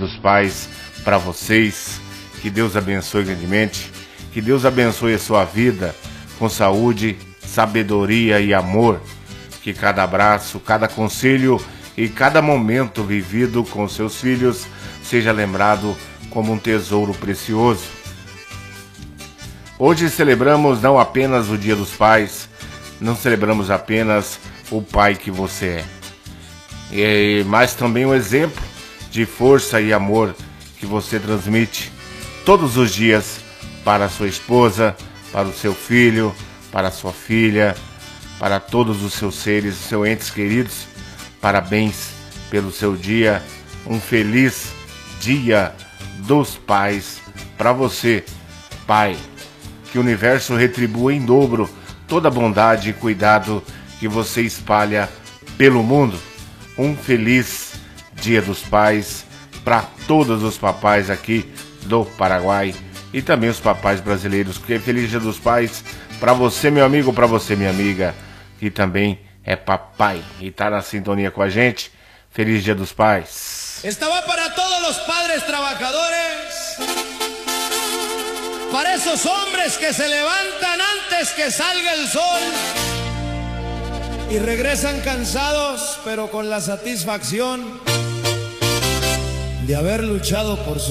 dos Pais para vocês. Que Deus abençoe grandemente. Que Deus abençoe a sua vida com saúde, sabedoria e amor. Que cada abraço, cada conselho e cada momento vivido com seus filhos seja lembrado como um tesouro precioso. Hoje celebramos não apenas o Dia dos Pais, não celebramos apenas o pai que você é, mas também um exemplo de força e amor que você transmite todos os dias para a sua esposa, para o seu filho, para a sua filha, para todos os seus seres, seus entes queridos. Parabéns pelo seu dia, um feliz Dia dos Pais para você, pai. Que o universo retribua em dobro toda a bondade e cuidado que você espalha pelo mundo. Um feliz Dia dos Pais para todos os papais aqui do Paraguai e também os papais brasileiros. Que feliz Dia dos Pais para você, meu amigo, para você, minha amiga, que também é papai e está na sintonia com a gente. Feliz Dia dos Pais. Esta va para todos los padres trabajadores, para esos hombres que se levantan antes que salga el sol y regresan cansados, pero con la satisfacción de haber luchado por su